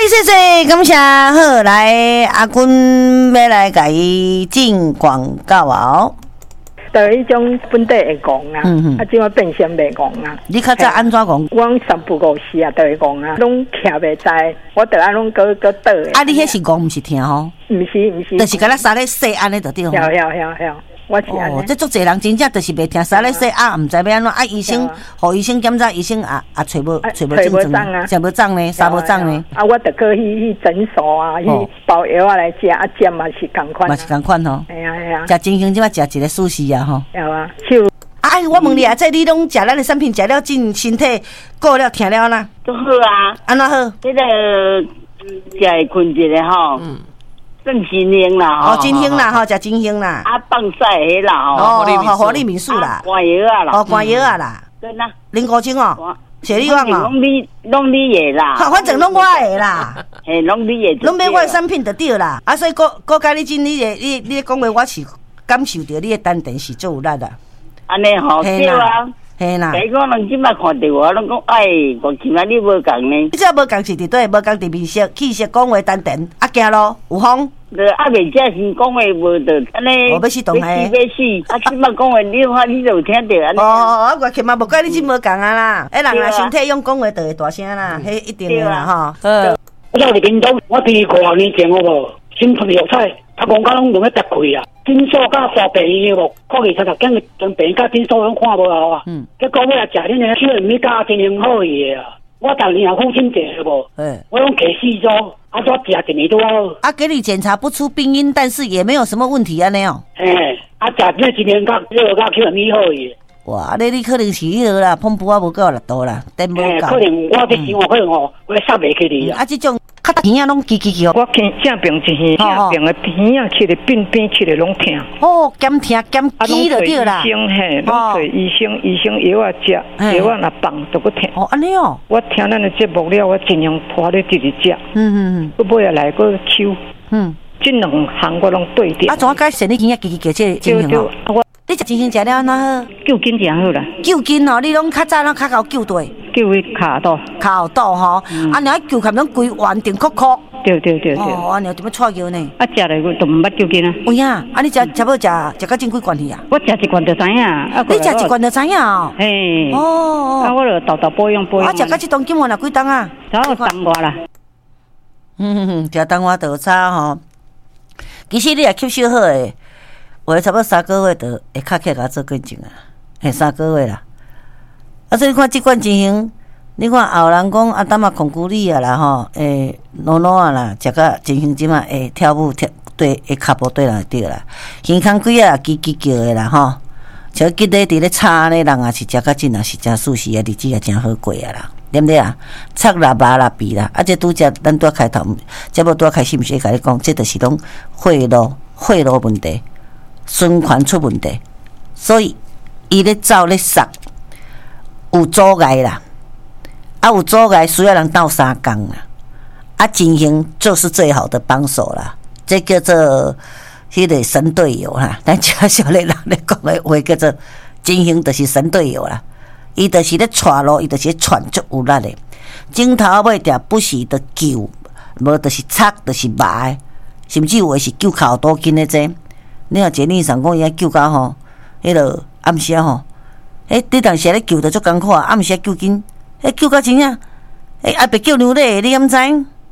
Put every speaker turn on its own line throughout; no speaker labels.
谢谢，感谢。好，来阿君要来甲伊进广告哦。
就迄种本地会讲啊，即马变成袂讲啊。
你较早安怎讲？
我三不五时啊，都会讲啊，拢徛袂知，我得安拢个倒的。
啊，你迄是讲，毋是听吼？
毋是，
就是甲咱三咧说安尼就对吼。
我是安尼。
这足侪人真正就是袂听三咧说啊，毋知要安怎啊？医生，互医生检查，医生找无症状，啥无肿呢？啥无肿呢？
啊，我得去诊所啊，去包药啊来食，啊食嘛是共款。
嘛是共款吼。
系啊。
食真香，即摆食一个舒适啊吼。
有啊，
我问你啊，这你拢食咱的产品，食了进身体，过了听了啦？
都好啊。
安怎好？
这个食会困一下吼。正新兴啦，
真兴啦，食真兴啦。
啊，放晒迄啦，
活力民宿啦，
关药啊啦，
关药啊啦。
对啦，
林国清哦，雪莉旺哦，
拢你的啦。
反正拢我的啦。
嘿，拢你的，
拢买我的产品就对啦。所以国甲你真，你讲话，我是感受到你的丹田是做有力啦。
安尼吼，对啊。
嘿啦，
第个人即摆看到我，拢讲我起码你无共呢。
你这无共是伫对，无共伫面色、气色、讲话、丹田，行咯，有风。
袂正是讲话无得安尼。
我要死动嘿。
要死，起码讲话你话你就有听到安尼。
我起码无怪你真无共啊啦。人若身体用讲话就会大声啦，迄一定的啦吼。
我到伫屏东，我第5年前好无，新春药彩，他讲甲拢用咧搭开啊。诊所甲大病院无，看去才将病院甲诊所拢看无好啊。结果我也食恁个小米加真很好个啊。我当年也付钱者无，我拢给4周，我食1年多好。
给你检查不出病因，但是也没有什么问题安尼哦。
食这1年甲6甲小米好个。
哇，你可能是迄个啦，pompu啊无够6度啦，电无够。
可能我这生活可能我杀袂起你
啊，这种。较疼啊，拢叽叽叽哦。
我正病就是正病的疼啊，起来边起来拢疼。
减疼减肌就对啦。
医生嘿，拢找医生药啊食，药啊若放都搁疼。
安尼哦。
我听咱的节目了，我尽量拖咧直直食。搁尾来搁抽。这2项我拢对调。
怎解生理经验叽叽叫这真香哦？你食真香食了安怎好？
救筋就好啦。
救筋哦，你拢较早拢较够救对。
救迄骹肚。骹
肚吼，你救含拢规完整壳壳。
对。
安尼怎么错叫呢？
食了我都毋捌救筋啊。
有影，你食差不多食到真几罐去啊？
我食1罐就知影。
你食1罐就知影哦。
嘿。我就豆保养。
我食到这顿今晚若几顿啊？
差不多3外啦。
食顿我就差吼。其实你也吸收好诶。我差不多3个月就会较起甲做见证啊，3个月啦。所以你看这款情形，你看后人讲啊，当嘛控骨力啊啦吼，诺啊啦，食到情形即嘛会跳舞对，会脚步对人对啦，健康几啊叽叽叫的啦吼，像吉咧伫咧炒咧人也是食到真啊是真舒适啊，日子也真好过啊啦，对不对啊？菜啦、肉啦、味啦，这拄则咱拄开头，这无拄开始毋是甲你讲，这就是拢血路问题。循环出问题，所以伊咧走咧杀，有阻碍啦，有阻碍需要人斗3工啦，真行就是最好的帮手啦，这叫做迄个神队友啦，咱家小咧人咧讲的话叫做真行，就是神队友啦，伊就是咧带路，伊就是咧传足有力的，镜头尾条不时的救，无就是擦，就是麻，甚至有的是救脚肚筋的这。你若一年上讲伊救到吼，迄落暗时吼，你当时咧救着足艰苦啊，暗时救紧，救到真正，还别救牛咧，你敢知？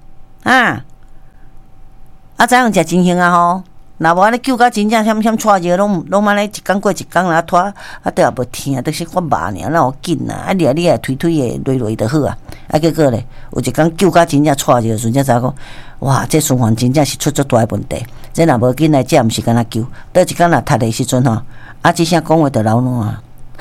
知影食真香啊吼，若无安尼救到真正险带热，拢安尼一工过一工啦，拖都也无疼，都是发麻尔，哪有紧啊？你也推诶，累就好啊。结果咧，有一工救到真正带热，阵才知讲，哇，这循环真正是出足大诶问题。这若无紧来，这毋是干那救，倒一工若读诶时阵吼，这声讲话就老烂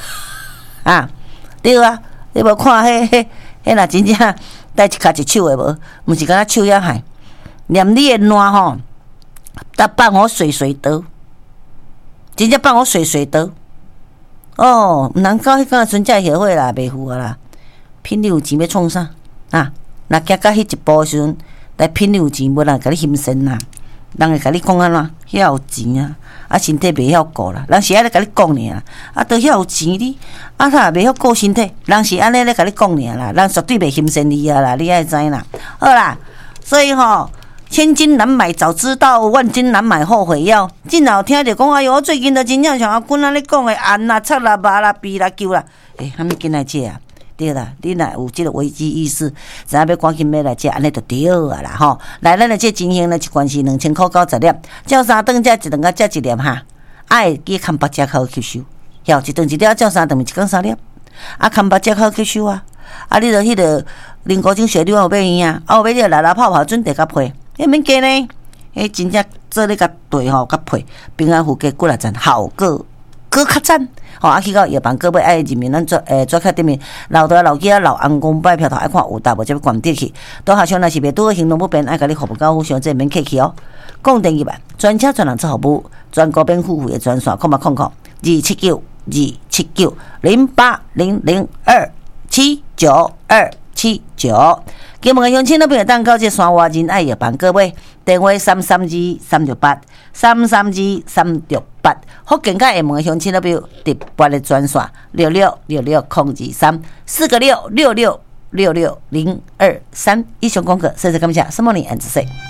对啊，你无看迄若真正带一骹一手诶无，毋是干那手也害，念你诶烂吼，他帮我水倒，真正帮我水倒。毋通到迄个阵才会后悔啦，袂赴啊啦。骗你有钱要创啥若行到迄一步时阵，来骗你有钱，无人甲你心生啦。人会甲你讲安怎？遐有钱身体袂晓顾啦。人是安尼甲你讲尔都遐有钱你他袂晓顾身体，人是安尼咧甲你讲尔啦。人绝对袂心生你啦，你爱知啦。好啦， 所以千金难买早知道，万金难买后悔药。真有听着讲，哎哟，我最近都真正像阿君安尼讲的，按啦、插啦、拔啦、逼啦、揪啦，还没紧来食啊？对啦，你若有这个危机意识，知影要赶紧买来食，安尼就对啊啦吼。来，咱的这金额呢，一罐是2000块90粒，照3顿食一顿甲食1粒哈，爱去看北食口吸收，晓一顿1粒，照3顿一罐3粒，看北食口吸收啊。你著迄个啉高精血流有买用啊，有买着来泡准茶甲配，免加呢，真正做咧甲对甲配，平安符加骨力赞，效果搁较赞。去到药房各位爱人民咱做客顶面老大老囝老翁公拜票头爱看有大无就要关掉去。多好像若是袂拄行动不便，爱甲你服务到互相，这免客气哦。讲第2万，专车专人做服务，全国免付费的专线，079-270027929。金门的乡亲那边当到这山外人爱药房各位，电话332-368，332-368。福建甲厦门的乡亲那边特别的专线66660234个66666660223。以上广告，谢谢感谢，什么你安子说。